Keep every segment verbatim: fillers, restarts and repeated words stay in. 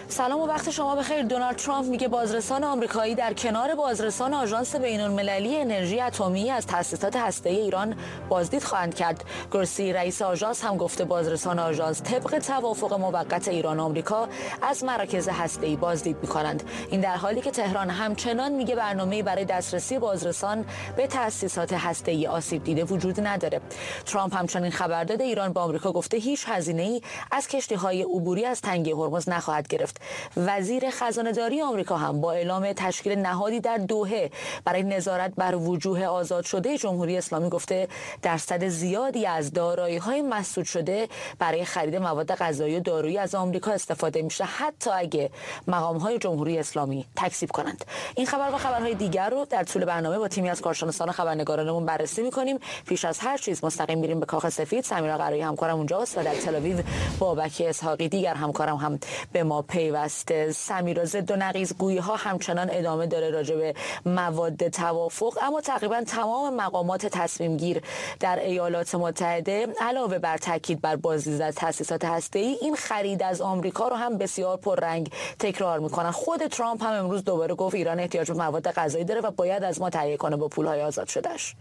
سلام و وقت شما بخیر. دونالد ترامپ میگه بازرسان آمریکایی در کنار بازرسان آژانس بین‌المللی انرژی اتمی از تأسیسات هسته‌ای ایران بازدید خواهند کرد. گروسی رئیس آژانس هم گفته بازرسان آژانس طبق توافق موقت ایران و آمریکا از مراکز هسته‌ای بازدید می‌کنند. این در حالی که تهران همچنان میگه برنامه‌ای برای دسترسی بازرسان به تأسیسات هسته‌ای آسیب دیده وجود نداره. ترامپ همچنین خبرداد ایران به آمریکا گفته هیچ هزینه‌ای از کشتی‌های عبوری از تنگه هرمز نخواهد گرفت. وزیر خزانه‌داری آمریکا هم با اعلام تشکیل نهادی در دوحه برای نظارت بر وجوه آزاد شده جمهوری اسلامی گفته درصد زیادی از دارایی‌های مسدود شده برای خرید مواد غذایی و دارویی از آمریکا استفاده میشه، حتی اگه مقام‌های جمهوری اسلامی تکذیب کنند. این خبر و خبرهای دیگر رو در طول برنامه با تیمی از کارشناسان و خبرنگارانمون بررسی می‌کنیم. پیش از هر چیز مستقیم میریم به کاخ سفید. سمیرا قرایی همکارم اونجاست و در تل آویو بابک اسحاقی دیگر همکارم هم به ما پیوسته. سمیرا، ضد و نقیض گویی‌ها همچنان ادامه داره راجع به مواد توافق، اما تقریبا تمام مقامات تصمیم گیر در ایالات متحده علاوه بر تاکید بر بازدید از تأسیسات هسته‌ای این خرید از آمریکا رو هم بسیار پررنگ تکرار میکنن. خود ترامپ هم امروز دوباره گفت ایران احتیاج به مواد غذایی داره و باید از ما تهیه کنه با پولهای آزاد شدهش.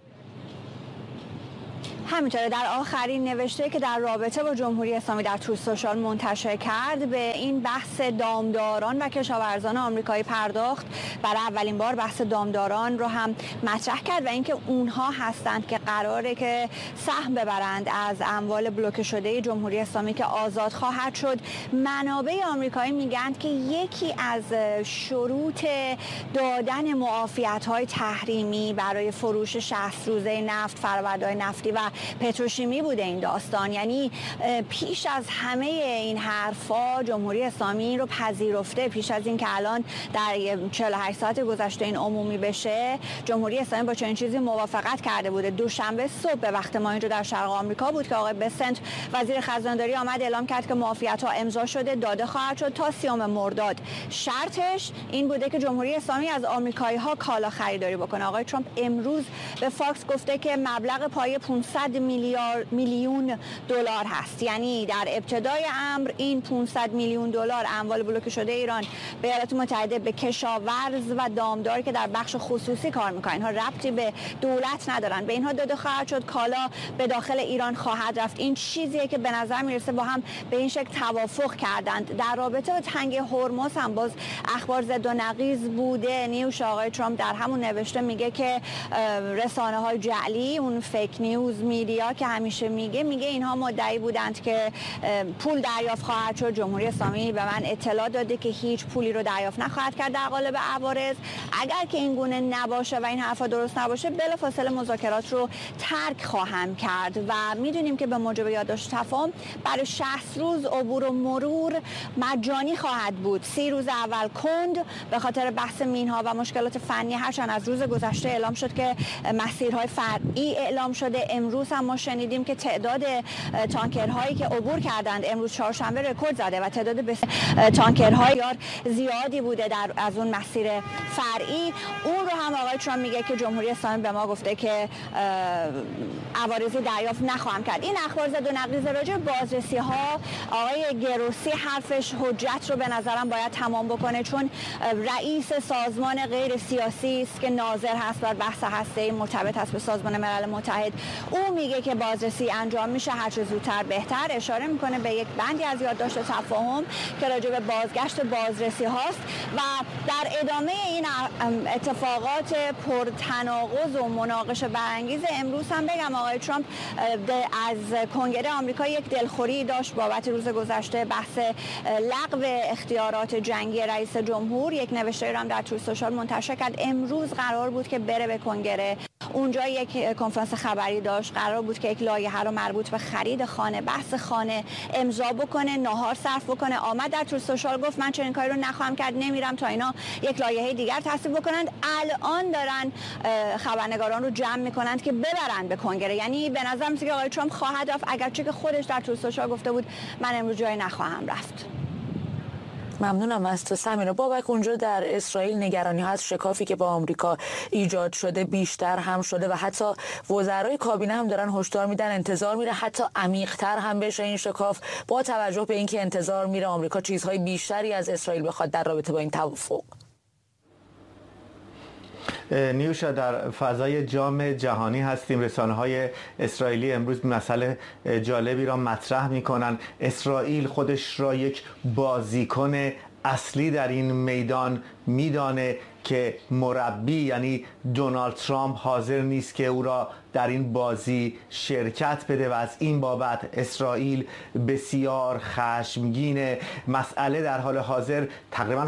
همینطوره در آخرین نوشته که در رابطه با جمهوری اسلامی در تروث سوشال منتشر کرد به این بحث دامداران و کشاورزان آمریکایی پرداخت. برای اولین بار بحث دامداران رو هم مطرح کرد و اینکه اونها هستند که قراره که سهم ببرند از اموال بلوکه شده جمهوری اسلامی که آزاد خواهد شد. منابع آمریکایی میگن که یکی از شروط دادن معافیت‌های تحریمی برای فروش شصت روزه نفت، فرآوردهای نفتی و پتروشیمی بوده این داستان. یعنی پیش از همه این حرفا جمهوری اسلامی این رو پذیرفته. پیش از این که الان در چهل و هشت ساعت گذشته این عمومی بشه، جمهوری اسلامی با چنین چیزی موافقت کرده بوده. دوشنبه صبح به وقت ما اینجا در شرق آمریکا بود که آقای بسنت وزیر خزانه‌داری آمد اعلام کرد که معافیت‌ها امضا شده، داده خواهد شد تا سیوم مرداد. شرطش این بوده که جمهوری اسلامی از آمریکایی‌ها کالا خریداری بکنه. آقای ترامپ امروز به فاکس گفته که مبلغ پایه پانصد میلیارد میلیون دلار هست. یعنی در ابتدای امر این پانصد میلیون دلار اموال بلوکه شده ایران به ایالات متحده به کشاورز و دامدار که در بخش خصوصی کار میکنن، اینها ربطی به دولت ندارن، به اینها داده خواهد شد. کالا به داخل ایران خواهد رفت. این چیزیه که به نظر میرسه با هم به این شکل توافق کردند. در رابطه با تنگه هرمز هم باز اخبار ضد و نقیض بوده. نیوش آقای ترامپ در همون نوشته میگه که رسانه های جعلی، اون فیک نیوز میدیا که همیشه میگه میگه اینها مدعی بودند که پول دریافت خواهد شد. جمهوری اسلامی به من اطلاع داده که هیچ پولی رو دریافت نخواهد کرد در قالب عوارض. اگر که این گونه نباشه و این حرفا درست نباشه، بلافاصله مذاکرات رو ترک خواهم کرد و میدونیم که به موجب یادداشت تفاهم برای شصت روز عبور و مرور مجانی خواهد بود. سی روز اول کند به خاطر بحث مینها و مشکلات فنی، هرچند از روز گذشته اعلام شد که مسیرهای فرعی اعلام شده. امروز هم ما شنیدیم که تعداد تانکرهایی که عبور کردند امروز چهارشنبه رکورد زده و تعداد بس... تانکرهای زیادی بوده در از اون مسیر فرعی. اون رو هم آقای ترامپ میگه که جمهوری اسلامی به ما گفته که عوارضی دریافت نخواهم کرد. این اخبار زد و نقیض راجع به بازرسی ها. آقای گروسی حرفش حجت رو به نظرم باید تمام بکنه، چون رئیس سازمان غیر سیاسی است که ناظر هست بر بحث هسته‌ای مرتبط هست به سازمان ملل متحد. او میگه که بازرسی انجام میشه هر چه زودتر بهتر. اشاره میکنه به یک بندی از یادداشت تفاهم که راجع به بازگشت بازرسی هاست و در ادامه این اتفاقات پرتناقض و مناقشه برانگیز امروز هم بگم آقای ترامپ از کنگره آمریکا یک دلخوری داشت بابت روز گذشته بحث لغو اختیارات جنگی رئیس جمهور. یک نوشته رو هم در تروث سوشال منتشر کرد. امروز قرار بود که بره به کنگره، اونجا یک کنفرانس خبری داشت، قرار بود که یک لایحه رو مربوط به خرید خانه، بحث خانه امضا بکنه، ناهار صرف بکنه. آمد در تروث سوشال گفت من چنین کاری رو نخواهم کرد، نمیرم تا اینا یک لایحه دیگر تصویب بکنند. الان دارن خبرنگاران رو جمع میکنند که ببرن به کنگره. یعنی به نظر میاد که آقای ترامپ خواهد رفت، اگرچه که خودش در تروث سوشال گفته بود من امروز جایی نخواهم رفت. ممنونم از تو سمیرا. بابک، اونجا در اسرائیل نگرانی ها از شکافی که با آمریکا ایجاد شده بیشتر هم شده و حتی وزرای کابینه هم دارن هشدار میدن انتظار میره حتی عمیق‌تر هم بشه این شکاف، با توجه به اینکه انتظار میره آمریکا چیزهای بیشتری از اسرائیل بخواد در رابطه با این توافق. نیوشا، در فضای جام جهانی هستیم. رسانه‌های اسرائیلی امروز مسئله جالبی را مطرح می‌کنند. اسرائیل خودش را یک بازیکن اصلی در این میدان میدانه که مربی یعنی دونالد ترامپ حاضر نیست که او را در این بازی شرکت بده و از این بابت اسرائیل بسیار خشمگینه. مسئله در حال حاضر تقریبا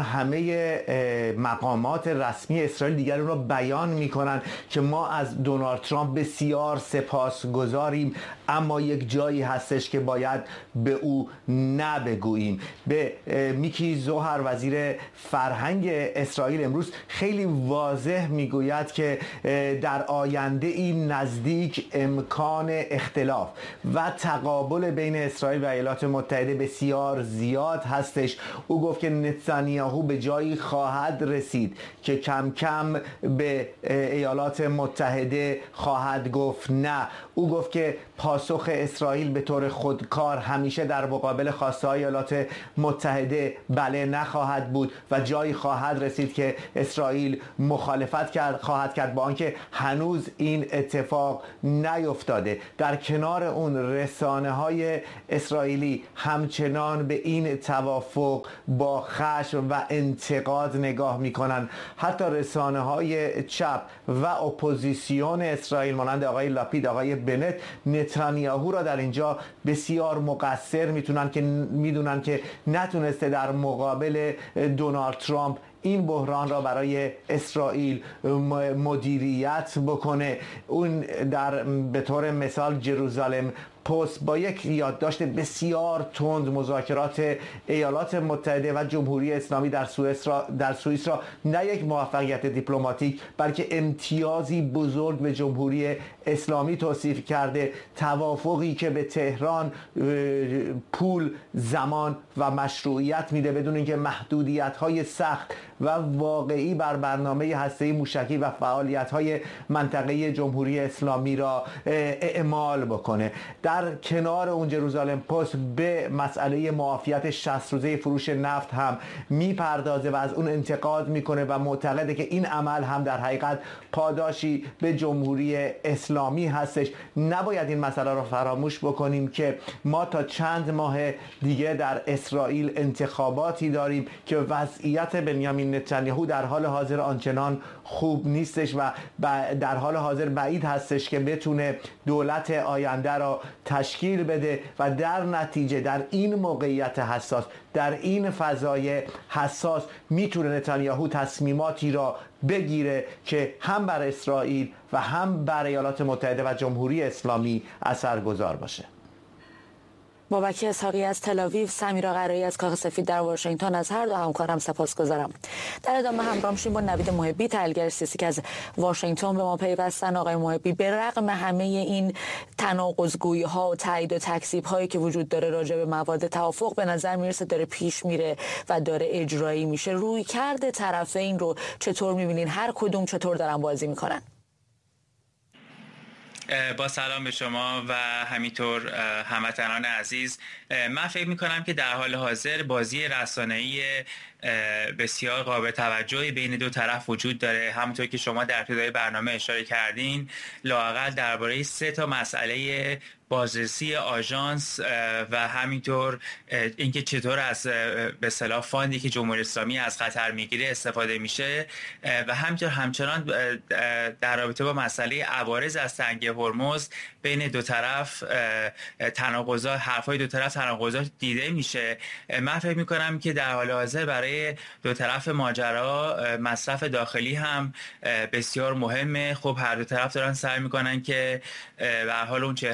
همه مقامات رسمی اسرائیل دیگر اون را بیان میکنن که ما از دونالد ترامپ بسیار سپاسگزاریم، اما یک جایی هستش که باید به او نبگوییم. به میکی زوهر، وزیر فرهنگ اسرائیل، امروز خیلی واضح میگوید که در آینده این نزدیک امکان اختلاف و تقابل بین اسرائیل و ایالات متحده بسیار زیاد هستش. او گفت که نتانیاهو به جایی خواهد رسید که کم کم به ایالات متحده خواهد گفت نه. او گفت که پاسخ اسرائیل به طور خودکار همیشه در مقابل خواسته‌های ایالات متحده بله نخواهد بود و جایی خواهد رسید که اسرائیل مخالفت کرد خواهد کرد، با آنکه هنوز این اتفاق نیفتاده. در کنار اون رسانه‌های اسرائیلی همچنان به این توافق با خشم و انتقاد نگاه می‌کنند. حتی رسانه‌های چپ و اپوزیسیون اسرائیل مانند آقای لاپید، آقای بنت، نتانیاهو را در اینجا بسیار مقصر میتونن که میدونن که نتونسته در مقابل دونالد ترامپ این بحران را برای اسرائیل مدیریت بکنه. اون در به طور مثال جروزالم پست با یک یادداشت بسیار تند مذاکرات ایالات متحده و جمهوری اسلامی در سوئیس را در سوئیس را نه یک موفقیت دیپلماتیک بلکه امتیازی بزرگ به جمهوری اسلامی توصیف کرده. توافقی که به تهران پول، زمان و مشروعیت میده بدون اینکه محدودیت‌های سخت و واقعی بر برنامه هسته‌ای موشکی و فعالیت‌های منطقه جمهوری اسلامی را اعمال بکنه. در کنار اون جروزالم پست به مسئله معافیت شصت روزه فروش نفت هم میپردازه و از اون انتقاد میکنه و معتقده که این عمل هم در حقیقت پاداشی به جمهوری اسلامی هستش. نباید این مسئله رو فراموش بکنیم که ما تا چند ماه دیگه در اسرائیل انتخاباتی داریم که وضعیت بنیامین نتانیاهو در حال حاضر آنچنان خوب نیستش و در حال حاضر بعید هستش که بتونه دولت آینده را تشکیل بده و در نتیجه در این موقعیت حساس، در این فضای حساس میتونه نتانیاهو تصمیماتی را بگیره که هم بر اسرائیل و هم بر ایالات متحده و جمهوری اسلامی اثرگذار باشه. بابک اسحاقی از تل آویو، سمیرا قرایی از کاخ سفید در واشنگتن، از هر دو همکارم سپاسگزارم. در ادامه همراه میشیم با نوید محبی، تحلیلگر سیاسی که از واشنگتن به ما پیوستن. آقای محبی، به رغم همه این تناقض‌گویی ها و تایید و تکذیب هایی که وجود داره راجع به مواد توافق، به نظر میرسه داره پیش میره و داره اجرایی میشه. روی کرده طرفین رو چطور میبینین؟ هر کدوم چطور دارن بازی میکنن؟ با سلام به شما و همینطور هموطنان عزیز. من فکر میکنم که در حال حاضر بازی رسانه‌ای بسیار قابل توجهی بین دو طرف وجود داره. همونطور که شما در ابتدای برنامه اشاره کردین، لااقل درباره سه تا مسئله بازرسی آژانس و همینطور اینکه چطور از به اصطلاح فاندی که جمهوری اسلامی از قطر میگیره استفاده میشه و همینطور همچنان در رابطه با مسئله عوارض از تنگه هرمز بین دو طرف تناقضات، حرفای دو طرف تناقضات دیده میشه. من فکر میکنم که در حال حاضر برای دو طرف ماجرا مصرف داخلی هم بسیار مهمه. خب هر دو طرف دارن سعی میکنن که به هر حال اون چهرهشون رو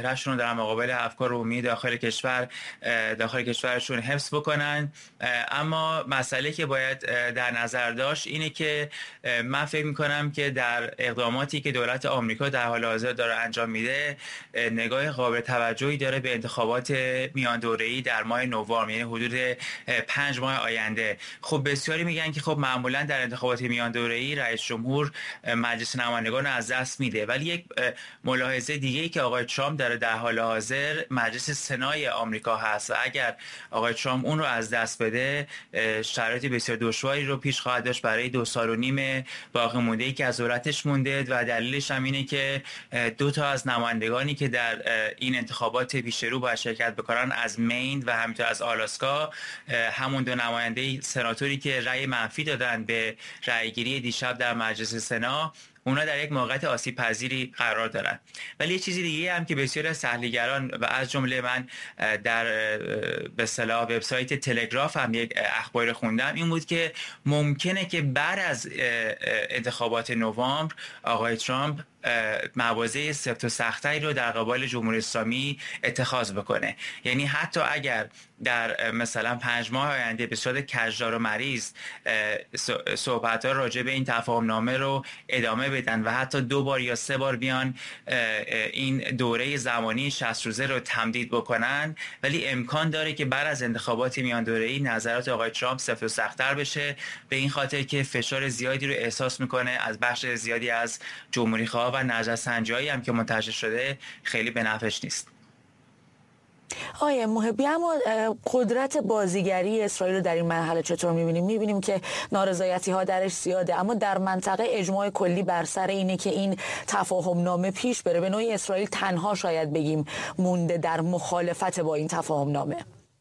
در مقابل افکار عمومی داخل کشور داخل کشورشون حفظ بکنن. اما مسئله که باید در نظر داشت اینه که من فکر میکنم که در اقداماتی که دولت آمریکا در حال حاضر داره انجام میده نگاه قابل توجهی داره به انتخابات میان دوره‌ای در ماه نوامبر، یعنی حدود پنج ماه آینده. خب بسیاری میگن که خب معمولا در انتخابات میان دوره‌ای رئیس جمهور مجلس نمایندگان از دست میده، ولی یک ملاحظه دیگه‌ای که آقای ترامپ داره در حال حاضر مجلس سنای آمریکا هست و اگر آقای ترامپ اون رو از دست بده شرایط بسیار دشواری رو پیش خواهد داشت برای دو سال و نیم باقی مونده‌ای که از دولتش مونده و دلیلش هم اینه که دو تا از نمایندگانی که در این انتخابات پیش رو باید شرکت بکنن از مین و همینطور از آلاسکا، همون دو نماینده سناتوری که رأی منفی دادن به رأیگیری دیشب در مجلس سنا، اونا در یک موقعیت آسیب پذیری قرار دارن. ولی یه چیزی دیگه هم که بسیاری از تحلیلگران و از جمله من در به اصطلاح وبسایت تلگراف هم یک اخبار خوندم این بود که ممکنه که بعد از انتخابات نوامبر آقای ترامپ مواضع سفت و سخت‌تری رو در قبال جمهوری اسلامی اتخاذ بکنه. یعنی حتی اگر در مثلا پنج ماه آینده به صورت کجدار و مریض صحبت‌ها راجع به این تفاهم نامه رو ادامه بدن و حتی دو بار یا سه بار بیان این دوره زمانی شصت روزه رو تمدید بکنن، ولی امکان داره که بعد از انتخابات میان دوره‌ای نظرات آقای ترامپ سفت و سخت‌تر بشه، به این خاطر که فشار زیادی رو احساس میکنه از بخش زیادی از جمهوری‌خواها و نظرسنجی‌هایی هم که منتشر شده خیلی به نفعش نیست. آقای محبی، اما قدرت بازیگری اسرائیل رو در این مرحله چطور می‌بینیم؟ می‌بینیم که نارضایتی‌ها درش زیاده، اما در منطقه اجماع کلی بر سر اینه که این تفاهم نامه پیش بره. به نوعی اسرائیل تنها شاید بگیم مونده در مخالفت با این تفاهم نامه.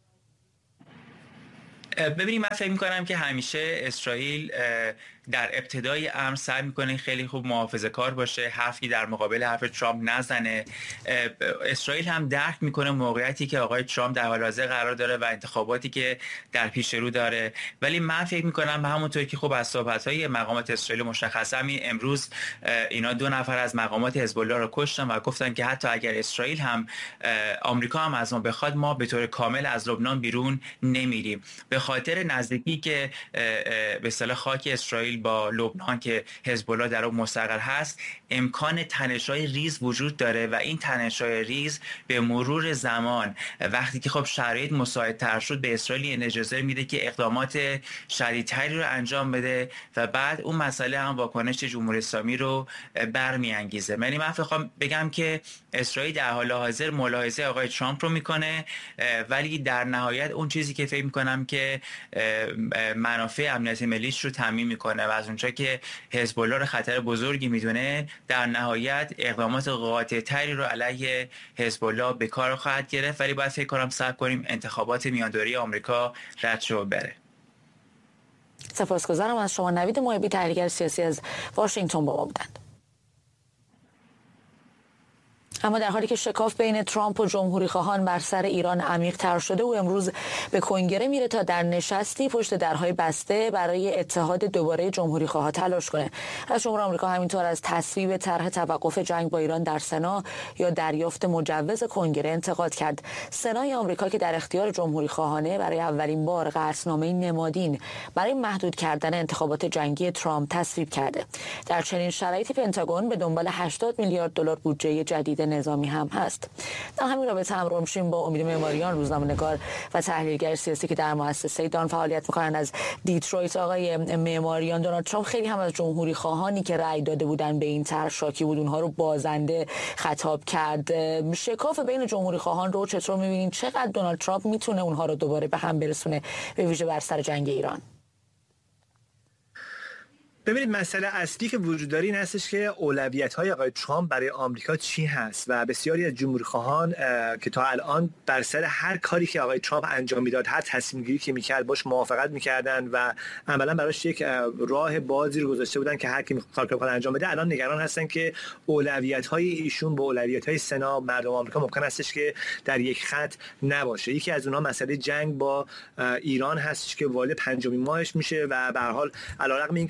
ببینید من فکر می‌کنم که همیشه اسرائیل در ابتدای امر سعی میکنه خیلی خوب محافظه کار باشه، حرفی در مقابل حرف ترامپ نزنه. اسرائیل هم درک میکنه موقعیتی که آقای ترامپ در حال حاضر قرار داره و انتخاباتی که در پیش رو داره، ولی من فکر میکنم به همونطور که خب از صحبت‌های مقامات اسرائیل مشخصه همین امروز اینا دو نفر از مقامات حزب الله رو کشتن و گفتن که حتی اگر اسرائیل هم آمریکا هم از ما بخواد ما به طور کامل از لبنان بیرون نمیریم، به خاطر نزدیکی که به اصطلاح خاک اسرائیل با لبنان که حزب الله در اون مستقر هست امکان تنش‌های ریز وجود داره و این تنش‌های ریز به مرور زمان وقتی که خب شرایط مساعدتر شد به اسرائیل اجازه میده که اقدامات شدیدتری رو انجام بده و بعد اون مسئله هم واکنش جمهوری اسلامی رو برمیانگیزه. یعنی من فکر بگم که اسرائیل در حال حاضر ملاحظه آقای ترامپ رو میکنه، ولی در نهایت اون چیزی که فکر میکنم که منافع امنیت ملیش رو تامین میکنه و از اونجا که حزب الله رو خطر بزرگی میدونه در نهایت اقدامات قاطع‌تری رو علیه حزب الله به کار خواهد گرفت، ولی باید فکر کنم صبر کنیم انتخابات میاندوری آمریکا رد شو بره. سپاسگزارم از شما. نوید محبی، تحلیلگر سیاسی از واشنگتن با ما بودند. اما در حالی که شکاف بین ترامپ و جمهوری خواهان بر سر ایران عمیق تر شده و امروز به کنگره میره تا در نشستی پشت درهای بسته برای اتحاد دوباره جمهوری خواها تلاش کنه. رئیس جمهور آمریکا همینطور از تصویب طرح توقف جنگ با ایران در سنا یا دریافت مجوز کنگره انتقاد کرد. سنای آمریکا که در اختیار جمهوری خواهانه برای اولین بار قطعنامه نمادین برای محدود کردن انتخابات جنگی ترامپ تصویب کرده. در چنین شرایطی پنتاگون به دنبال هشتاد میلیارد دلار بودجه جدید نظامی هم هست. در همین رابطه همراه میشیم با امید معماریان، روزنامه‌نگار و تحلیلگر سیاسی که در مؤسسه دان فعالیت میکنن از دیترویت. آقای معماریان، دونالد ترامپ خیلی هم از جمهوری خواهانی که رأی داده بودن به این طرح شاکی بود، اونها رو بازنده خطاب کرد. شکاف بین جمهوری خواهان رو چطور می‌بینید؟ چقدر دونالد ترامپ میتونه اونها رو دوباره به هم برسونه، به ویژه بر سر جنگ ایران؟ ببینید مسئله اصلی که وجود داره این هستش که اولویت‌های آقای ترامپ برای آمریکا چی هست و بسیاری از جمهوری‌خواهان که تا الان بر سر هر کاری که آقای ترامپ انجام میداد، هر تصمیم‌گیری که می‌کرد باش موافقت می‌کردن و عملاً براش یک راه بازی رو گذاشته بودن که هر کی می‌خواد کار انجام بده. الان نگران هستن که اولویت‌های ایشون با اولویت‌های سنا مردم آمریکا ممکن هستش که در یک خط نباشه. یکی از اونها مسئله جنگ با ایران هستش که وارد پنجمین ماهش میشه و به هر حال علیرغم اینکه آتش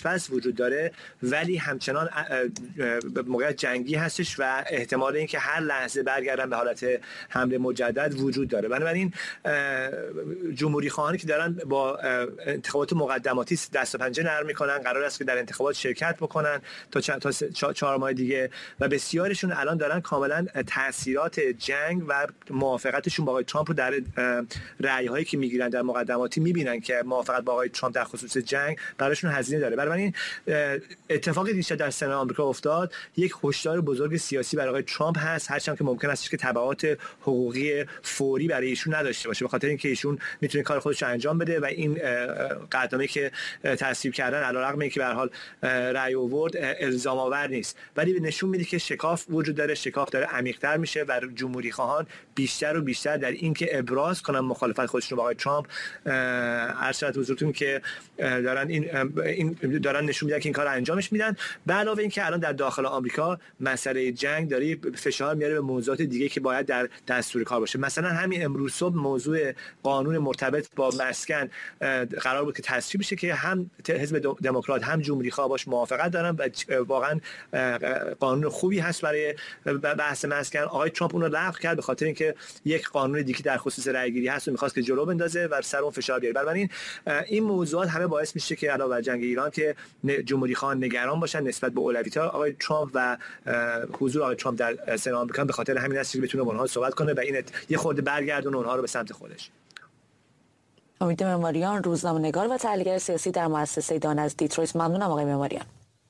مشخص وجود داره، ولی همچنان موقعیت جنگی هستش و احتمال اینکه هر لحظه برگردن به حالت حمله مجدد وجود داره. بنابراین جمهوری خواهانی که دارن با انتخابات مقدماتی دست و پنجه نرم میکنن، قرار است که در انتخابات شرکت بکنن تا تا چهار ماه دیگه و بسیارشون الان دارن کاملا تاثیرات جنگ و موافقتشون با آقای ترامپ رو در رأی‌هایی که میگیرن در مقدماتی میبینن که موافقت با آقای ترامپ در خصوص جنگ براشون هزینه داره. بنابراین اتفاقی دیشب در سنا آمریکا افتاد یک هشدار بزرگ سیاسی برای آقای ترامپ هست، هرچند که ممکن است که تبعات حقوقی فوری برای ایشون نداشته باشه، به خاطر اینکه ایشون میتونه کار خودش رو انجام بده و این قدمی که تصویب کردن علیرغم اینکه به هر حال رأی آورد الزام آور نیست، ولی نشون میده که شکاف وجود داره، شکاف داره عمیق‌تر میشه و جمهوری خواهان بیشتر و بیشتر در این که ابراز کنن مخالفت خودشون با آقای ترامپ ارشد حضورتون که دارن این این دارن نشون میدن که این کارو انجامش میدن. به علاوه اینکه الان در داخل آمریکا مسئله جنگ داره فشار میاره به موضوعات دیگه که باید در دستور کار باشه. مثلا همین امروز صبح موضوع قانون مرتبط با مسکن قرار بود که تصویب بشه که هم حزب دموکرات هم جمهوری خواه باش موافقت دارن و واقعا قانون خوبی هست برای بحث مسکن. آقای ترامپ اون رو لغو کرد به خاطر اینکه یک قانون دیگه در خصوص رأی گیری هست و می‌خواست که جلو بندازه و سر اون فشار بیاره. بنابراین این موضوعات همه باعث میشه که علاوه بر جنگ ایران که جمهوری خواهان نگران باشن نسبت به اولویت‌ها آقای ترامپ و حضور آقای ترامپ در سنا آمریکا، به خاطر همین است که بتونه با اونها صحبت کنه و این یه خورده برگردونه اونها رو به سمت خودش. امید معماریان، روزنامه‌نگار و تحلیلگر سیاسی در مؤسسه دان از دیترویت. ممنونم آقای معماریان.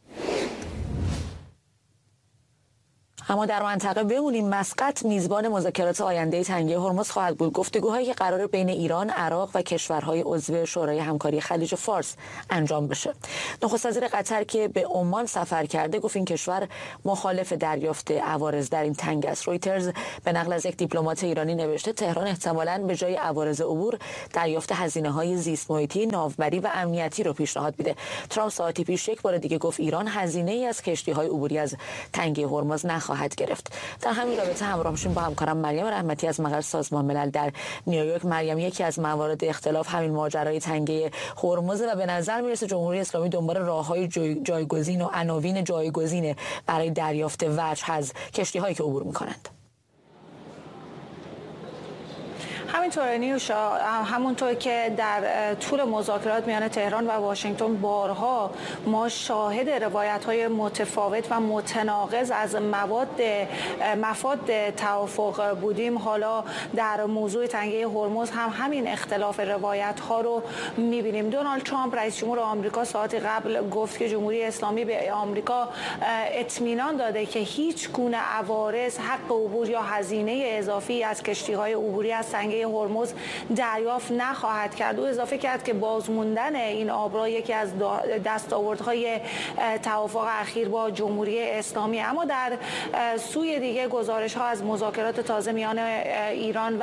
اما در منطقه بمونیم. مسقط میزبان مذاکرات آینده تنگه هرمز خواهد بود. گفتگوهایی که قرار بین ایران، عراق و کشورهای عضو شورای همکاری خلیج فارس انجام بشه. نخست وزیر قطر که به عمان سفر کرده گفت این کشور مخالف دریافت عوارض در این تنگ است. رویترز به نقل از یک دیپلمات ایرانی نوشته تهران احتمالاً به جای عوارض عبور دریافت هزینه‌های زیست محیطی، ناوبری و امنیتی رو پیشنهاد میده. ترامپ ساعتی پیش یک بار دیگه گفت ایران هزینه‌ای از کشتی‌های عبوری از تنگه هرمز نخواهد گرفت. در همین رابطه همراه میشیم با همکارم مریم رحمتی از مقر سازمان ملل در نیویورک. مریم، یکی از موارد اختلاف همین ماجرای تنگه هرمز و به نظر میرسه جمهوری اسلامی دنبال راههای جای جایگزین و عناوین جایگزین برای دریافت وجه از کشتی‌هایی که عبور میکنند. همینطور نیوشا، همونطور که در طول مذاکرات میان تهران و واشنگتن بارها ما شاهد روایت‌های متفاوت و متناقض از مواد مفاد توافق بودیم، حالا در موضوع تنگه هرمز هم همین اختلاف روایت‌ها رو می‌بینیم. دونالد ترامپ رئیس جمهور آمریکا ساعت قبل گفت که جمهوری اسلامی به آمریکا اطمینان داده که هیچ گونه عوارض، حق عبور یا هزینه اضافی از کشتی‌های عبوری از تنگه هرمز دریافت نخواهد کرد. او اضافه کرد که بازموندن این آبراه یکی از دستاوردهای توافق اخیر با جمهوری اسلامی. اما در سوی دیگه گزارش‌ها از مذاکرات تازه میان ایران و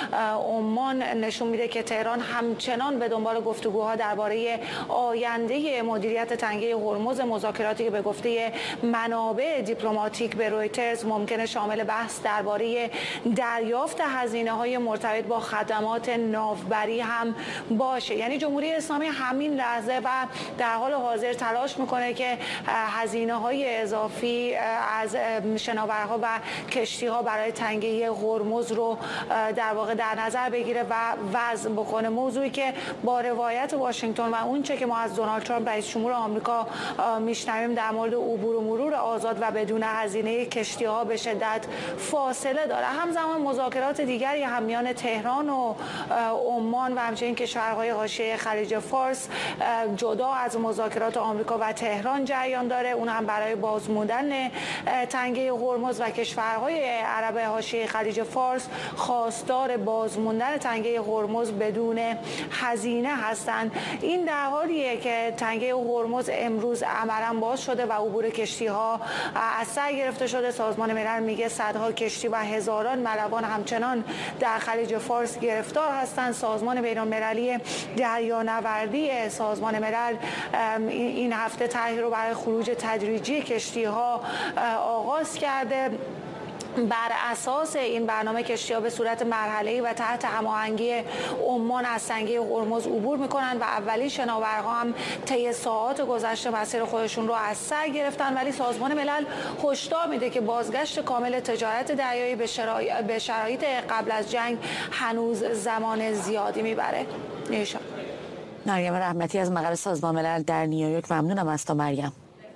عمان نشون میده که تهران همچنان به دنبال گفتگوها درباره آینده مدیریت تنگه هرمز، مذاکراتی که به گفته منابع دیپلماتیک به رویترز ممکنه شامل بحث درباره دریافت هزینه‌های مرتبط با خدمات ناوبری هم باشه. یعنی جمهوری اسلامی همین لحظه و در حال حاضر تلاش میکنه که هزینه‌های اضافی از شناورها و کشتی‌ها برای تنگه هرمز رو در واقع در نظر بگیره و وضع بکنه. موضوعی که با روایت واشنگتن و اون چه که ما از دونالد ترامپ رئیس جمهور آمریکا میشنویم در مورد عبور و مرور آزاد و بدون هزینه کشتی‌ها به شدت فاصله داره. همزمان مذاکرات دیگری هم میان تهران و عمان و همچنین کشورهای حاشیه خلیج فارس جدا از مذاکرات آمریکا و تهران جریان داره. اون هم برای بازموندن تنگه هرمز و کشورهای عرب حاشیه خلیج فارس خواستار بازموندن تنگه هرمز بدون هزینه هستند. این در حالیه که تنگه هرمز امروز عملاً باز شده و عبور کشتی‌ها از سر گرفته شده. سازمان ملل میگه صدها کشتی و هزاران ملوان همچنان در خلیج فارس گرفتار هستند. سازمان بین‌المللی دریانوردی سازمان ملل این هفته طرحی رو برای خروج تدریجی کشتی‌ها آغاز کرده بر اساس این برنامه کشتی‌ها به صورت مرحله‌ای و تحت هماهنگی عمان از تنگه هرمز عبور می‌کنند و اولین شناورها هم طی ساعات گذشته مسیر خودشون رو از سر گرفتن، ولی سازمان ملل هشدار میده که بازگشت کامل تجارت دریایی به شرایط به شرایط قبل از جنگ هنوز زمان زیادی میبره. نیشان. مریم رحمتی از مقر سازمان ملل در نیویورک، ممنونم از تو مریم.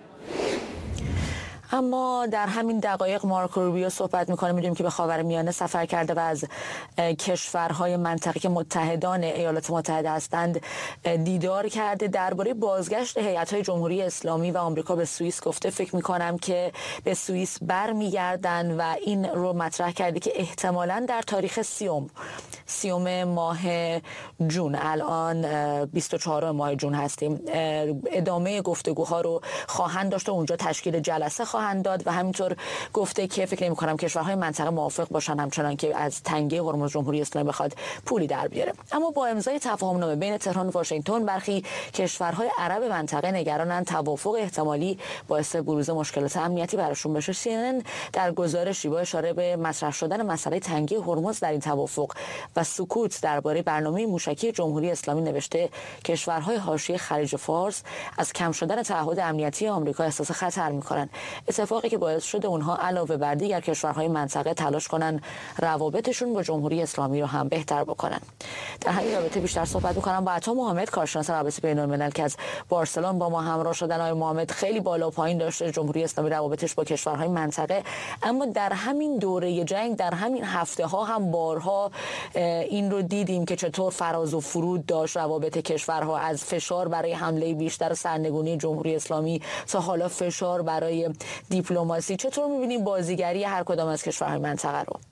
اما در همین دقایق مارکو روبیو صحبت میکنه. میدونیم که به خاورمیانه سفر کرده و از کشورهای منطقه که متحدان ایالات متحده هستند دیدار کرده. درباره بازگشت هیئت‌های جمهوری اسلامی و آمریکا به سوئیس گفته فکر میکنم که به سوئیس برمیگردن و این رو مطرح کرده که احتمالاً در تاریخ سیوم سیوم ماه جون، الان بیست و چهارم ماه جون هستیم، ادامه گفتگوها رو خواهند داشت و اونجا تشکیل جلسه خواهند داد و همینطور گفته که فکر نمی کنم کشورهای منطقه موافق باشن همچنان که از تنگه هرمز جمهوری اسلامی بخواد پولی در بیاره. اما با امضای تفاهمنامه بین تهران و واشنگتن برخی کشورهای عرب منطقه نگرانند توافق احتمالی باعث بروز مشکلات امنیتی براشون بشه. سی ان ان در گزارشی با اشاره به مطرح شدن مسئله تنگه هرمز در این توافق و سکوت درباره برنامه موشکی جمهوری اسلامی نوشته کشورهای حاشیه خلیج فارس از کم شدن تعهد امنیتی آمریکا احساس خطر می‌کنند، اتفاقی که باعث شده اونها علاوه بر دیگر کشورهای منطقه تلاش کنن روابطشون با جمهوری اسلامی رو هم بهتر بکنن. در همین رابطه بیشتر صحبت می‌کنم با عطا محمد، کارشناس روابط بین‌الملل که از بارسلون با ما همراه شدن. آقای محمد، خیلی بالا پایین داشته جمهوری اسلامی روابطش با کشورهای منطقه، اما در همین دوره جنگ در همین هفته ها هم بارها این رو دیدیم که چطور فراز و فرود داشت روابط کشورها، از فشار برای حمله بیشتر و سرنگونی جمهوری اسلامی تا حالا فشار برای دیپلماسی. چطور می‌بینیم بازیگری هر کدام از کشورهای منطقه رو؟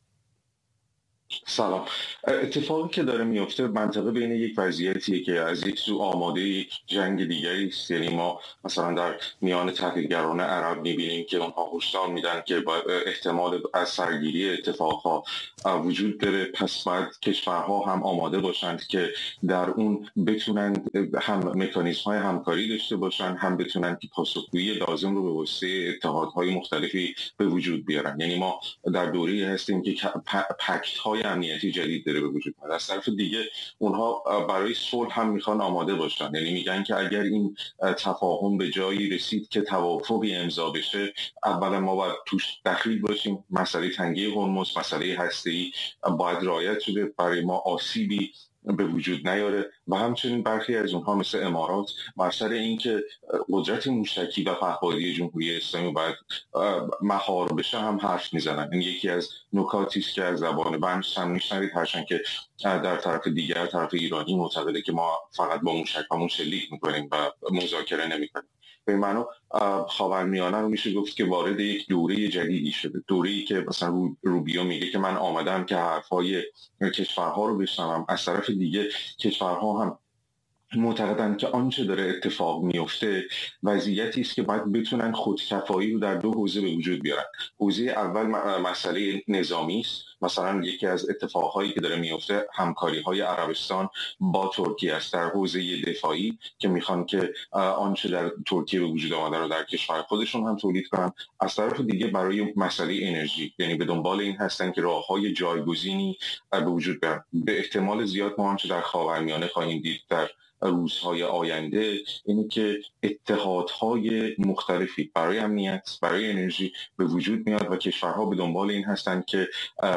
سلام. اتفاقی که داره میفته منطقه بین یک وضعیتیه که از یک سو آماده یک جنگ دیگری است. یعنی ما مثلا در میان تحلیلگران عرب میبینیم که اونها هشدار میدن که احتمال از سرگیری اتفاقها وجود داره، پس باید کشورها هم آماده باشند که در اون بتونند هم مکانیزم های همکاری داشته باشند، هم بتونند که پاسخگویی لازم رو به واسطه اتحادهای مختلفی به وجود بیارن. یعنی ما در دوره‌ای هستیم که پکت های امنیتی جدید داره به وجود میاد. از طرف دیگه اونها برای صلح هم میخوان آماده باشن، یعنی میگن که اگر این تفاهم به جایی رسید که توافقی امضا بشه، اولا ما باید توش دخیل باشیم. مسئله تنگه هرمز، مسئله هسته‌ای باید رعایت شده، برای ما آسیبی به وجود نیاره. و همچنین برخی از اونها مثل امارات بر سر اینکه قدرت موشکی و پهپادی جمهوری اسلامی باید مهار بشه هم حرف میزنن. این یکی از نکاتی است که از زبان بنش هم میشنوید، هرچند که در طرف دیگر، طرف ایرانی معتقده که ما فقط با موشک‌هامون شلیک میکنیم و مذاکره نمیکنیم. به معنی خاورمیانه رو میشه گفت که وارد یک دوره جدیدی شده، دوره‌ای که مثلا روبیو میگه که من آمدم که حرفای کشورها رو بشنوم. از طرف دیگه کشورها هم معتقدند که آنچه داره اتفاق میفته وضعیتی است که باید بتونن خودکفایی رو در دو حوزه به وجود بیارن. حوزه اول مسئله نظامی است. مثلا یکی از اتفاقهایی که داره میفته همکاری‌های عربستان با ترکیه است در حوزه دفاعی که میخوان که آنچه در ترکیه به وجود آمده رو در کشور خودشون هم تولید کنن. از طرف دیگه برای مسئله انرژی، یعنی به دنبال این هستن که راه‌های جایگزینی به وجود بیارن. به احتمال زیاد ما آنچه در خاورمیانه خواهیم دید در روزهای آینده اینه که اتحادهای مختلفی برای امنیت، برای انرژی به وجود میاد و کشورها به دنبال این هستند که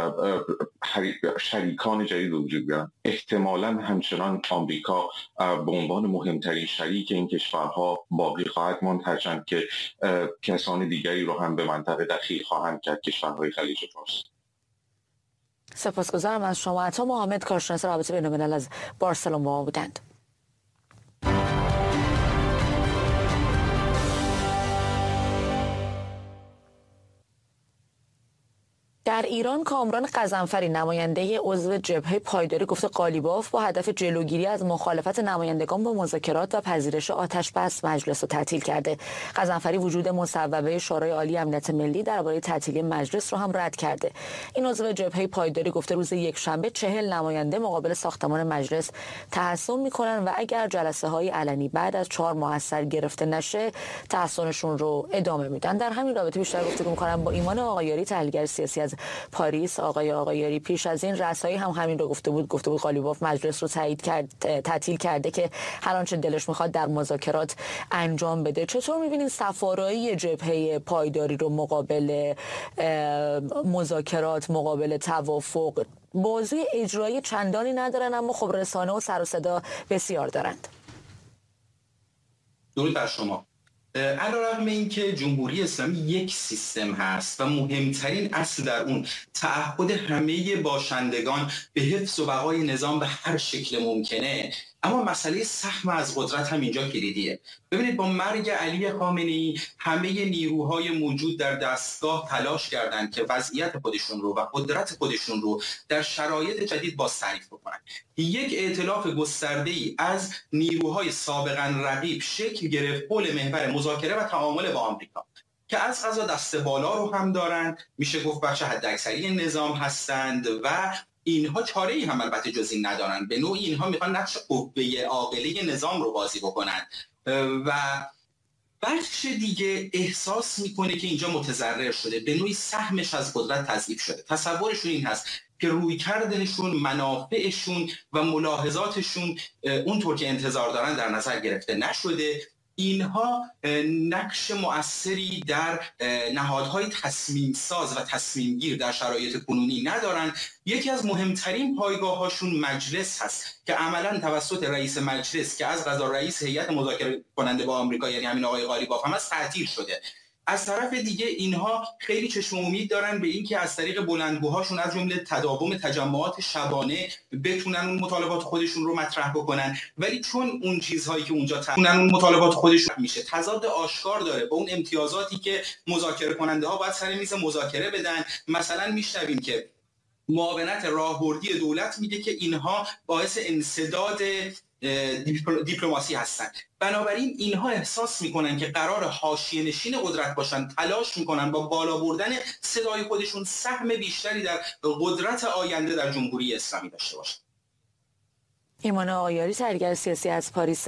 شریکان جدید به وجود بیارن. احتمالاً همچنان آمریکا به عنوان مهمترین شریک این کشورها باقی خواهد ماند، هرچند که کسان دیگری رو هم به منطقه دخیل خواهند کرد، کشورهای خلیج فارس. سپاسگزارم از شما. عطا محمد، کارشناس روابط بین‌الملل از بارسلون با ما بودند. در در ایران کامران غضنفری نماینده عضو جبهه پایداری گفته قالیباف با هدف جلوگیری از مخالفت نمایندگان با مذاکرات و پذیرش آتش‌بس مجلس رو تعطیل کرده. غضنفری وجود مصوبه شورای عالی امنیت ملی درباره تعطیلی مجلس رو هم رد کرده. این عضو جبهه پایداری گفته روز یکشنبه چهل نماینده مقابل ساختمان مجلس تحصن میکنن و اگر جلسه های علنی بعد از چهار ماه از سر گرفته نشه تحصنشون رو ادامه میدن. در همین رابطه بیشتر گفتگو میکنم با ایمان آقایاری، تحلیلگر سیاسی از پاریس. آقای آقایاری، پیش از این رسایی هم همین رو گفته بود گفته بود قالیباف مجلس رو تایید کرد تعطیل کرده که هر آنچه دلش میخواد در مذاکرات انجام بده. چطور میبینین سفارایی جبهه پایداری رو مقابل مذاکرات، مقابل توافق؟ بازی اجرایی چندانی ندارن اما خب رسانه و سر و صدا بسیار دارند. درود بر شما. علیرغم اینکه جمهوری اسلامی یک سیستم هست و مهمترین اصل در اون تعهد همه باشندگان به حفظ و بقای نظام به هر شکل ممکنه، اما مسئله سهم از قدرت هم اینجا کلیدیه. ببینید با مرگ علی خامنه‌ای همه نیروهای موجود در دستگاه تلاش کردند که وضعیت خودشون رو و قدرت خودشون رو در شرایط جدید باز تعریف بکنن. یک ائتلاف گسترده‌ای از نیروهای سابقاً رقیب شکل گرفت حول محور مذاکره و تعامل با آمریکا که از قضا دست بالا رو هم دارن، میشه گفت بخش حداکثری نظام هستند و اینها چاره ای هم البته جز این ندارن. به نوعی اینها میخوان نقش قوه عاقله نظام رو بازی بکنن و بخش دیگه احساس میکنه که اینجا متضرر شده، به نوعی سهمش از قدرت تضعیف شده. تصورشون این هست که روی کردنشون، منافعشون و ملاحظاتشون اونطور که انتظار دارن در نظر گرفته نشده. اینها نقش مؤثری در نهادهای تصمیم ساز و تصمیم گیر در شرایط کنونی ندارن. یکی از مهمترین پایگاه‌هاشون مجلس هست که عملاً توسط رئیس مجلس که از قضا رئیس هیئت مذاکره کننده با آمریکا یعنی همین آقای قالیباف هم از تعطیل شده. از طرف دیگه اینها خیلی چشم امید دارن به اینکه از طریق بلندگوهاشون از جمله تداوم تجمعات شبانه بتونن اون مطالبات خودشون رو مطرح بکنن، ولی چون اون چیزهایی که اونجا تونن اون مطالبات خودشون میشه تضاد آشکار داره با اون امتیازاتی که مذاکره کننده ها باید سر میز مذاکره بدن. مثلا میشنویم که معاونت راهبردی دولت میگه که اینها باعث انسداد دیپلماسی هستند. بنابراین اینها احساس میکنن که قرار حاشیه نشین قدرت باشن، تلاش میکنن با بالا بردن صدای خودشون سهم بیشتری در قدرت آینده در جمهوری اسلامی داشته باشن. ایمان آقایاری، تحلیلگر سیاسی از پاریس.